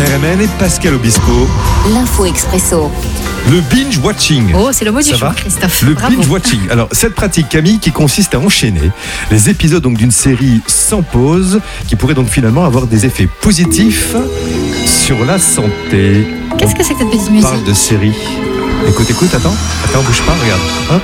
RMN et Pascal Obispo. L'info expresso. Le binge-watching. Oh, c'est le mot du Ça jour, va Christophe. Le Bravo. binge-watching. Alors, cette pratique, Camille, qui consiste à enchaîner les épisodes donc, d'une série sans pause, qui pourrait donc finalement avoir des effets positifs sur la santé. Qu'est-ce que c'est que cette petite On musique? parle de série. Écoute, attends, bouge pas, regarde. Hop.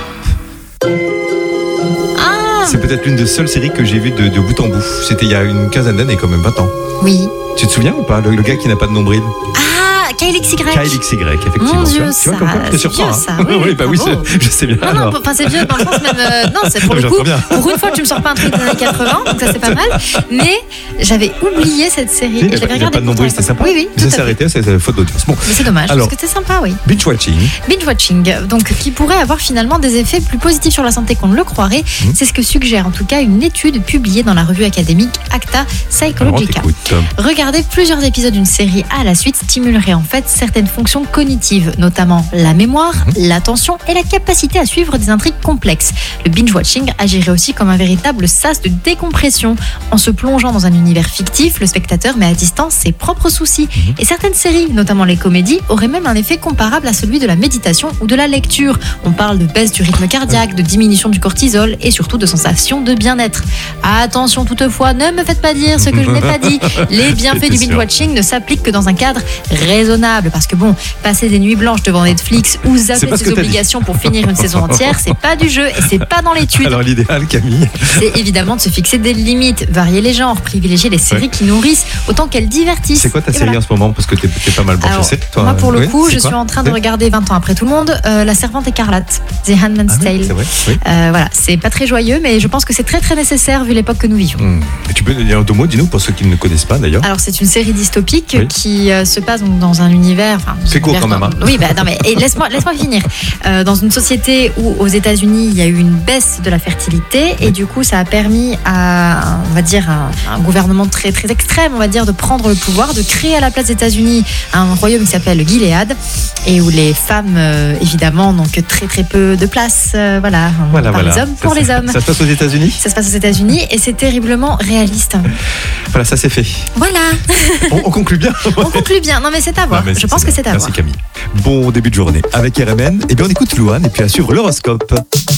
Ah C'est peut-être l'une des seules séries que j'ai vues de bout en bout. C'était il y a une quinzaine d'années, quand même, 20 ans. Oui. Tu te souviens ou pas, le gars qui n'a pas de nombril? Ah, Kyle XY. Kyle XY, effectivement. Mon Dieu, tu vois, comme quoi, je te c'est surprends. vieux, ça. Oui, oui, bah oui, bravo. je sais bien. Non, alors. enfin c'est vieux dans le sens même. Non, c'est pour le J'entends coup. bien. Pour une fois, tu me sors pas un truc des années 80, donc ça c'est pas mal. Mais j'avais oublié cette série. Il Et n'y je l'avais a regardée pas de nombril, pourtant. c'était sympa. Oui, oui. Mais tout ça à s'est fait. arrêté, c'est faute d'audience. Bon, Mais c'est dommage, Alors, parce que c'était sympa, oui. binge-watching. Binge-watching, donc qui pourrait avoir finalement des effets plus positifs sur la santé qu'on ne le croirait. C'est ce que suggère en tout cas une étude publiée dans la revue académique Acta Alors, on Psychologica. t'écoute. Regarder plusieurs épisodes d'une série à la suite stimulerait en fait certaines fonctions cognitives, notamment la mémoire, l'attention et la capacité à suivre des intrigues complexes. Le binge-watching agirait aussi comme un véritable sas de décompression. En se plongeant dans un univers fictif, le spectateur met à distance ses propres soucis. Et certaines séries, notamment les comédies, auraient même un effet comparable à celui de la méditation ou de la lecture. On parle de baisse du rythme cardiaque, de diminution du cortisol et surtout de sensation de bien-être. Attention toutefois, ne me faites pas dire ce que je n'ai pas dit. Les bienfaits J'étais du sûr. binge-watching ne s'appliquent que dans un cadre raisonnable. Parce que bon, passer des nuits blanches devant Netflix ou C'est zapper pas ce ses que t'as dit. obligations pour finir une saison entière, c'est pas du jeu et c'est pas dans l'étude. Alors, l'idéal, Camille. C'est évidemment de se fixer des limites, varier les genres, privilégier les séries qui nourrissent autant qu'elles divertissent. C'est quoi ta Et série voilà. en ce moment? Parce que t'es pas mal branché. Alors, série, toi. moi, pour le Oui, coup, c'est je quoi suis en train de Oui. regarder 20 ans après tout le monde, La Servante écarlate, The Handmaid's Ah oui, Tale. c'est vrai. Oui. Voilà, c'est pas très joyeux, mais je pense que c'est très très nécessaire vu l'époque que nous vivions. Et tu peux dire en deux mots, dis-nous, pour ceux qui ne connaissent pas d'ailleurs. Alors c'est une série dystopique Oui. qui se passe donc dans un univers. C'est court quand même, hein. Oui, bah non mais et laisse-moi finir. Dans une société où aux États-Unis il y a eu une baisse de la fertilité et du coup ça a permis à on va dire un gouvernement très très extrême, on va dire, de prendre le pouvoir, de créer à la place des États-Unis un royaume qui s'appelle le Gilead et où les femmes évidemment n'ont que très très peu de place. Voilà, par les hommes pour les hommes. Ça se passe aux États-Unis. Ça se passe aux États-Unis et c'est terriblement réaliste. Voilà, ça c'est fait. Voilà. On conclut bien. On conclut bien. Non mais c'est à voir. Non, mais Je pense que c'est à voir. Merci Camille. Bon début de journée avec RMN. Et bien on écoute Louane et puis à suivre l'horoscope.